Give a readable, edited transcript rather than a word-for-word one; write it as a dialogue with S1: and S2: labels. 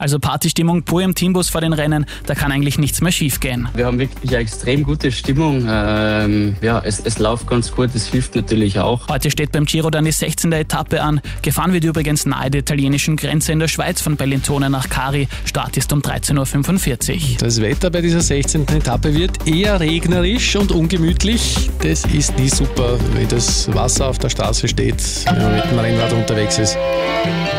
S1: Also Partystimmung pur im Teambus vor den Rennen, da kann eigentlich nichts mehr schief gehen.
S2: Wir haben wirklich eine extrem gute Stimmung. Es läuft ganz gut, es hilft natürlich auch.
S1: Heute steht beim Giro dann die 16. Etappe an. Gefahren wird übrigens nahe der italienischen Grenze in der Schweiz von Bellinzona nach Cari. Start ist um 13.45 Uhr.
S3: Das Wetter bei dieser 16. Etappe wird eher regnerisch und ungemütlich. Das ist nie super, wenn das Wasser auf der Straße steht, wenn man mit dem Rennrad unterwegs ist.